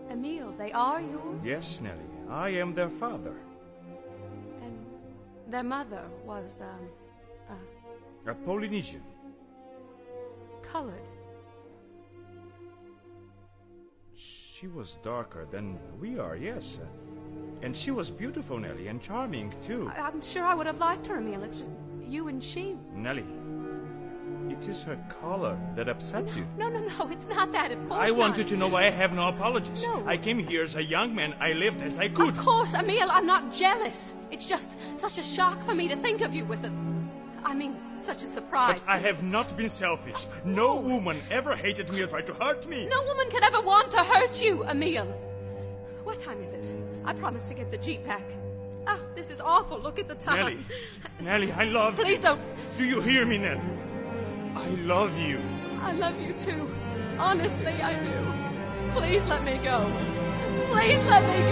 Emil, they are yours? Yes, Nellie. I am their father. And their mother was, A Polynesian. colored. She was darker than we are, yes. And she was beautiful, Nellie, and charming, too. I'm sure I would have liked her, Emil. It's just you and she. Nellie, it is her color that upsets you. No, it's not that. Of course I want you not. to know I have no apologies. No. I came here as a young man. I lived as I could. Of course, Emil, I'm not jealous. It's just such a shock for me to think of you with such a surprise. But I have not been selfish. No woman ever hated me or tried to hurt me. No woman could ever want to hurt you, Emil. What time is it? I promised to get the Jeep back. Oh, this is awful. Look at the time. Nellie, I love you. Please don't. Do you hear me, Nellie? I love you. I love you too. Honestly, I do. Please let me go. Please let me go.